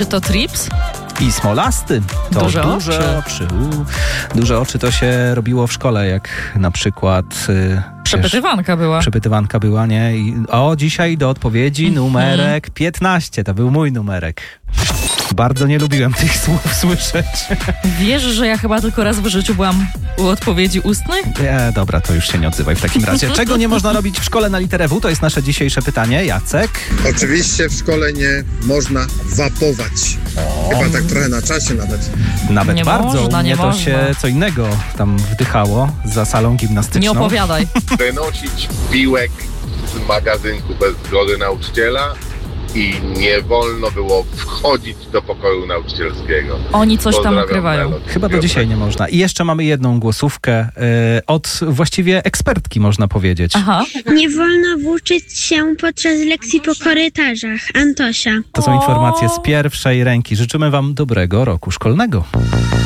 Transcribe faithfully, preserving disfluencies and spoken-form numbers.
Czy to Trips? I Smolasty. To Duże duże oczy. oczy. U, duże oczy to się robiło w szkole, jak na przykład... Y, Przepytywanka była. Przepytywanka była, nie? I, o, dzisiaj do odpowiedzi Mhm. numerek piętnaście. To był mój numerek. Bardzo nie lubiłem tych słów słyszeć. Wiesz, że ja chyba tylko raz w życiu byłam u odpowiedzi ustnych? Nie, dobra, to już się nie odzywaj w takim razie. Czego nie można robić w szkole na literę W? To jest nasze dzisiejsze pytanie. Jacek? Oczywiście w szkole nie można wapować. Chyba tak trochę na czasie nawet. Nawet Nie bardzo. można, U mnie nie to można. się co innego tam wdychało za salą gimnastyczną. Nie opowiadaj. Wynosić piłek z magazynku bez zgody nauczyciela i nie wolno było wchodzić do pokoju nauczycielskiego. Oni coś tam Pozdrawiam, ukrywają. Melody. Chyba do dzisiaj nie można. I jeszcze mamy jedną głosówkę y, od właściwie ekspertki, można powiedzieć. Aha. Nie wolno włóczyć się podczas lekcji po korytarzach. Antosia. To są informacje z pierwszej ręki. Życzymy wam dobrego roku szkolnego.